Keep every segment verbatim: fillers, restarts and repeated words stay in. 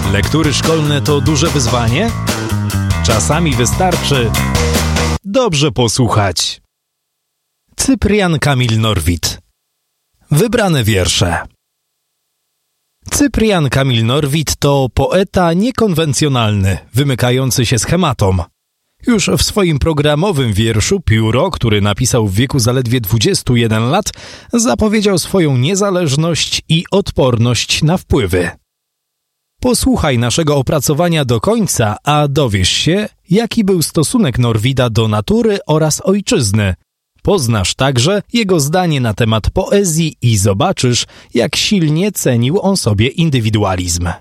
Lektury szkolne to duże wyzwanie? Czasami wystarczy dobrze posłuchać. Cyprian Kamil Norwid. Wybrane wiersze. Cyprian Kamil Norwid to poeta niekonwencjonalny, wymykający się schematom. Już w swoim programowym wierszu Pióro, który napisał w wieku zaledwie dwudziestu jeden lat, zapowiedział swoją niezależność i odporność na wpływy. Posłuchaj naszego opracowania do końca, a dowiesz się, jaki był stosunek Norwida do natury oraz ojczyzny. Poznasz także jego zdanie na temat poezji i zobaczysz, jak silnie cenił on sobie indywidualizm.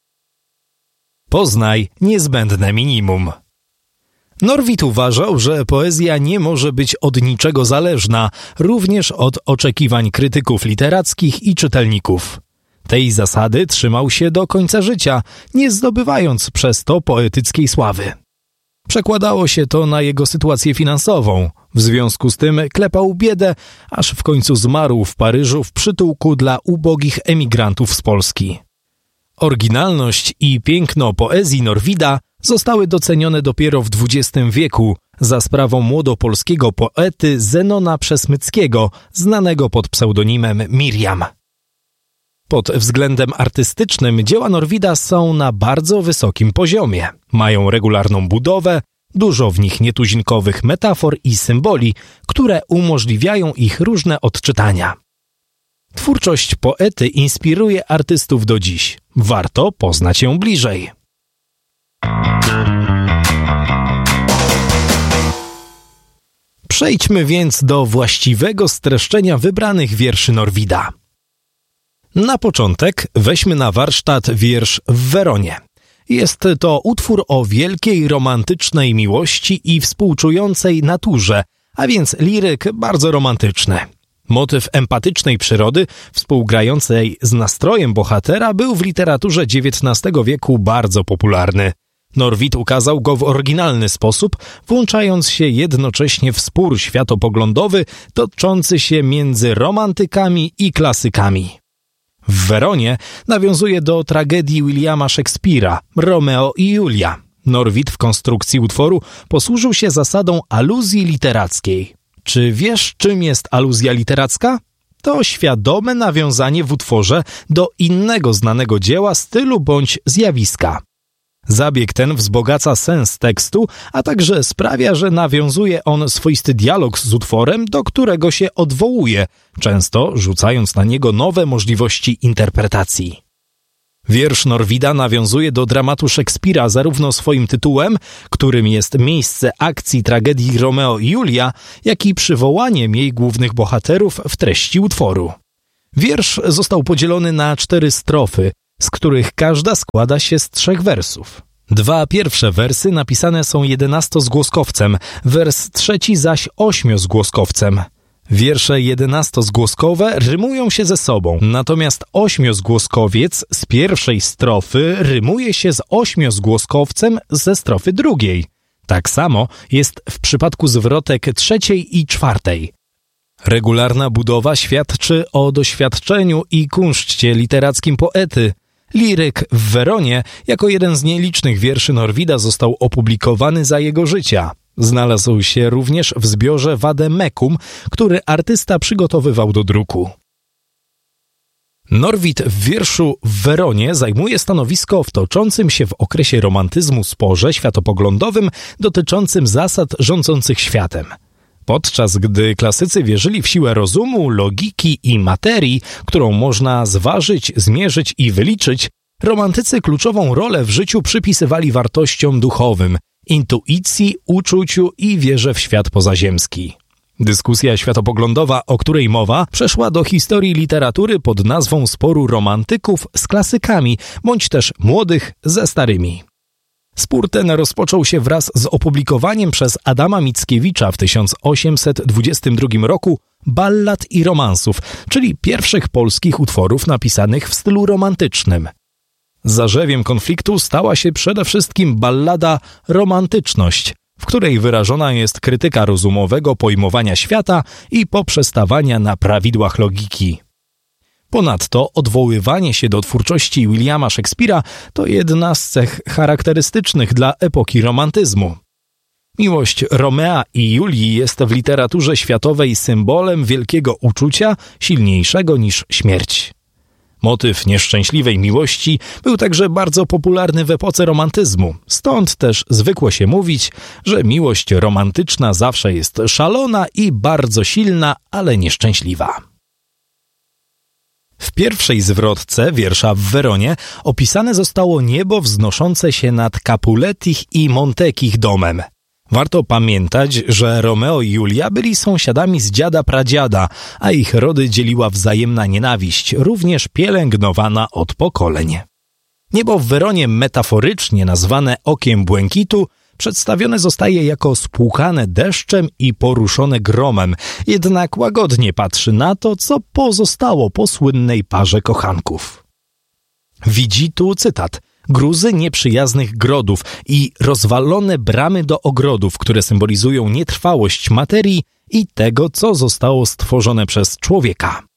Poznaj niezbędne minimum. Norwid uważał, że poezja nie może być od niczego zależna, również od oczekiwań krytyków literackich i czytelników. Tej zasady trzymał się do końca życia, nie zdobywając przez to poetyckiej sławy. Przekładało się to na jego sytuację finansową. W związku z tym klepał biedę, aż w końcu zmarł w Paryżu w przytułku dla ubogich emigrantów z Polski. Oryginalność i piękno poezji Norwida zostały docenione dopiero w dwudziestym wieku za sprawą młodopolskiego poety Zenona Przesmyckiego, znanego pod pseudonimem Miriam. Pod względem artystycznym dzieła Norwida są na bardzo wysokim poziomie. Mają regularną budowę, dużo w nich nietuzinkowych metafor i symboli, które umożliwiają ich różne odczytania. Twórczość poety inspiruje artystów do dziś. Warto poznać ją bliżej. Przejdźmy więc do właściwego streszczenia wybranych wierszy Norwida. Na początek weźmy na warsztat wiersz W Weronie. Jest to utwór o wielkiej, romantycznej miłości i współczującej naturze, a więc liryk bardzo romantyczny. Motyw empatycznej przyrody, współgrającej z nastrojem bohatera, był w literaturze dziewiętnastego wieku bardzo popularny. Norwid ukazał go w oryginalny sposób, włączając się jednocześnie w spór światopoglądowy toczący się między romantykami i klasykami. W Weronie nawiązuje do tragedii Williama Szekspira, Romeo i Julia. Norwid w konstrukcji utworu posłużył się zasadą aluzji literackiej. Czy wiesz, czym jest aluzja literacka? To świadome nawiązanie w utworze do innego znanego dzieła, stylu bądź zjawiska. Zabieg ten wzbogaca sens tekstu, a także sprawia, że nawiązuje on swoisty dialog z utworem, do którego się odwołuje, często rzucając na niego nowe możliwości interpretacji. Wiersz Norwida nawiązuje do dramatu Szekspira zarówno swoim tytułem, którym jest miejsce akcji tragedii Romeo i Julia, jak i przywołaniem jej głównych bohaterów w treści utworu. Wiersz został podzielony na cztery strofy, z których każda składa się z trzech wersów. Dwa pierwsze wersy napisane są jedenastozgłoskowcem, wers trzeci zaś ośmiozgłoskowcem. Wiersze jedenastozgłoskowe rymują się ze sobą, natomiast ośmiozgłoskowiec z pierwszej strofy rymuje się z ośmiozgłoskowcem ze strofy drugiej. Tak samo jest w przypadku zwrotek trzeciej i czwartej. Regularna budowa świadczy o doświadczeniu i kunszcie literackim poety. Liryk w Weronie jako jeden z nielicznych wierszy Norwida został opublikowany za jego życia. Znalazł się również w zbiorze Vade Mecum, który artysta przygotowywał do druku. Norwid w wierszu w Weronie zajmuje stanowisko w toczącym się w okresie romantyzmu sporze światopoglądowym dotyczącym zasad rządzących światem. Podczas gdy klasycy wierzyli w siłę rozumu, logiki i materii, którą można zważyć, zmierzyć i wyliczyć, romantycy kluczową rolę w życiu przypisywali wartościom duchowym, intuicji, uczuciu i wierze w świat pozaziemski. Dyskusja światopoglądowa, o której mowa, przeszła do historii literatury pod nazwą sporu romantyków z klasykami, bądź też młodych ze starymi. Spór ten rozpoczął się wraz z opublikowaniem przez Adama Mickiewicza w tysiąc osiemset dwudziestym drugim roku ballad i romansów, czyli pierwszych polskich utworów napisanych w stylu romantycznym. Zarzewiem konfliktu stała się przede wszystkim ballada Romantyczność, w której wyrażona jest krytyka rozumowego pojmowania świata i poprzestawania na prawidłach logiki. Ponadto odwoływanie się do twórczości Williama Shakespeare'a to jedna z cech charakterystycznych dla epoki romantyzmu. Miłość Romea i Julii jest w literaturze światowej symbolem wielkiego uczucia, silniejszego niż śmierć. Motyw nieszczęśliwej miłości był także bardzo popularny w epoce romantyzmu, stąd też zwykło się mówić, że miłość romantyczna zawsze jest szalona i bardzo silna, ale nieszczęśliwa. W pierwszej zwrotce wiersza w Weronie opisane zostało niebo wznoszące się nad Capuletich i Montekich domem. Warto pamiętać, że Romeo i Julia byli sąsiadami z dziada pradziada, a ich rody dzieliła wzajemna nienawiść, również pielęgnowana od pokoleń. Niebo w Weronie, metaforycznie nazwane okiem błękitu, przedstawione zostaje jako spłukane deszczem i poruszone gromem, jednak łagodnie patrzy na to, co pozostało po słynnej parze kochanków. Widzi tu, cytat, gruzy nieprzyjaznych grodów i rozwalone bramy do ogrodów, które symbolizują nietrwałość materii i tego, co zostało stworzone przez człowieka.